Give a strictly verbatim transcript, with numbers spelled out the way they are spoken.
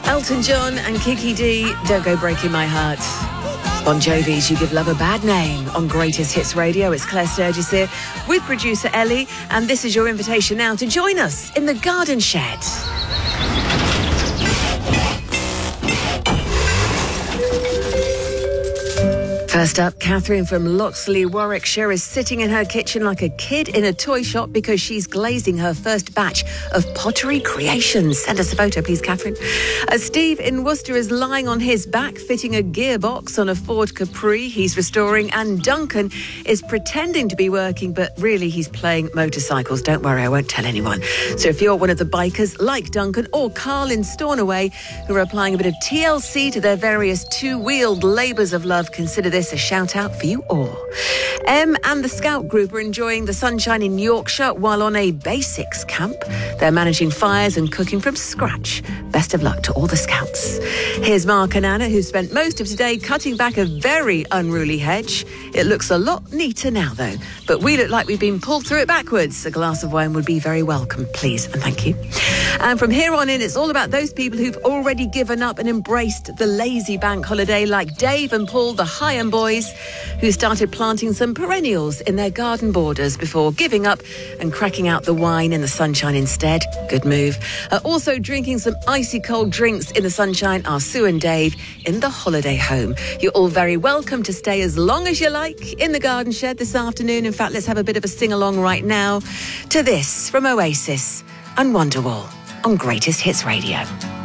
Elton John and Kiki D, Don't Go Breaking My Heart. Bon Jovi's You Give Love a Bad Name on Greatest Hits Radio. It's Claire Sturgis here with producer Ellie, and this is your invitation now to join us in the garden shed. First up, Catherine from Loxley, Warwickshire, is sitting in her kitchen like a kid in a toy shop because she's glazing her first batch of pottery creations. Send us a photo, please, Catherine. Uh, Steve in Worcester is lying on his back, fitting a gearbox on a Ford Capri he's restoring. And Duncan is pretending to be working, but really he's playing motorcycles. Don't worry, I won't tell anyone. So if you're one of the bikers like Duncan or Carl in Stornoway who are applying a bit of T L C to their various two-wheeled labours of love, consider this a shout out for you all. Em and the Scout Group are enjoying the sunshine in Yorkshire while on a basics camp. They're managing fires and cooking from scratch. Best of luck to all the Scouts. Here's Mark and Anna, who spent most of today cutting back a very unruly hedge. It looks a lot neater now, though, but we look like we've been pulled through it backwards. A glass of wine would be very welcome, please, and thank you. And from here on in, it's all about those people who've already given up and embraced the lazy bank holiday, like Dave and Paul, the Hyam boys, who started planting some perennials in their garden borders before giving up and cracking out the wine in the sunshine instead. Good move. Uh, also drinking some icy cold drinks in the sunshine are Sue and Dave in the holiday home. You're all very welcome to stay as long as you like in the garden shed this afternoon. In fact, let's have a bit of a sing-along right now to this from Oasis and Wonderwall on Greatest Hits Radio.